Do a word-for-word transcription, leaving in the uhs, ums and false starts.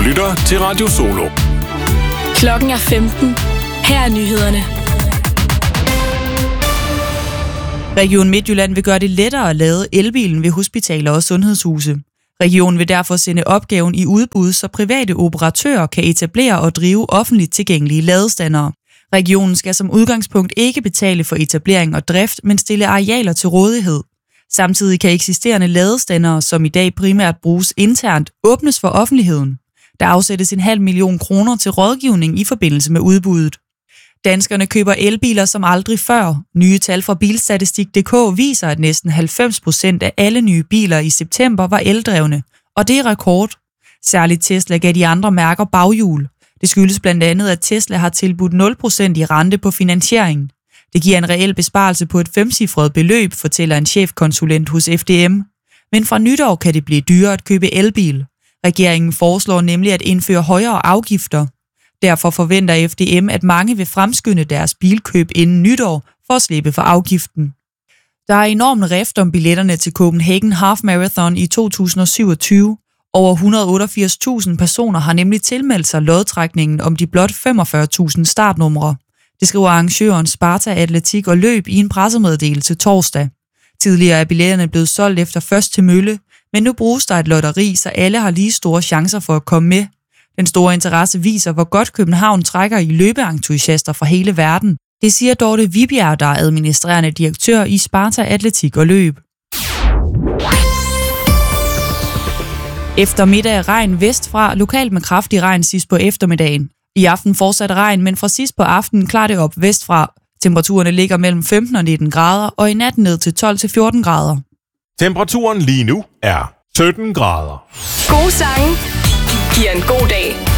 lytter til Radio Solo. Klokken er femten. Her er nyhederne. Region Midtjylland vil gøre det lettere at lade elbilen ved hospitaler og sundhedshuse. Regionen vil derfor sende opgaven i udbud, så private operatører kan etablere og drive offentligt tilgængelige ladestandere. Regionen skal som udgangspunkt ikke betale for etablering og drift, men stille arealer til rådighed. Samtidig kan eksisterende ladestandere, som i dag primært bruges internt, åbnes for offentligheden. Der afsættes en halv million kroner til rådgivning i forbindelse med udbuddet. Danskerne køber elbiler som aldrig før. Nye tal fra bilstatistik punktum d k viser, at næsten halvfems procent af alle nye biler i september var eldrevne, og det er rekord. Særligt Tesla gav de andre mærker baghjul. Det skyldes blandt andet, at Tesla har tilbudt nul procent i rente på finansieringen. Det giver en reel besparelse på et femcifret beløb, fortæller en chefkonsulent hos F D M. Men fra nytår kan det blive dyrere at købe elbil. Regeringen foreslår nemlig at indføre højere afgifter. Derfor forventer F D M, at mange vil fremskynde deres bilkøb inden nytår for at slippe for afgiften. Der er enorm rift om billetterne til Copenhagen Half Marathon i to tusind og syvogtyve. Over et hundrede og otteogfirs tusind personer har nemlig tilmeldt sig lodtrækningen om de blot femogfyrre tusind startnumre. Det skriver arrangøren Sparta Atletik og Løb i en pressemeddelelse torsdag. Tidligere er billetterne blevet solgt efter først til mølle, men nu bruges der et lotteri, så alle har lige store chancer for at komme med. Den store interesse viser, hvor godt København trækker i løbeentusiaster fra hele verden. Det siger Dorte Vibjerg, der er administrerende direktør i Sparta Atletik og Løb. Eftermiddag regn vestfra, lokalt med kraftig regn sidst på eftermiddagen. I aften fortsat regn, men fra sidst på aftenen klarer det op vestfra. Temperaturerne ligger mellem femten og nitten grader, og i natten ned til tolv til fjorten grader. Temperaturen lige nu er sytten grader. Gode sange giver en god dag.